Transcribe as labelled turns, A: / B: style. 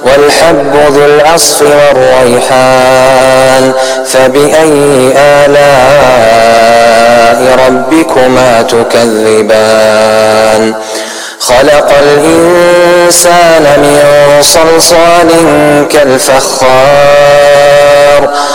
A: والحب ذو العصف والريحان فبأي آلاء ربكما تكذبان خلق الإنسان من صلصال كالفخار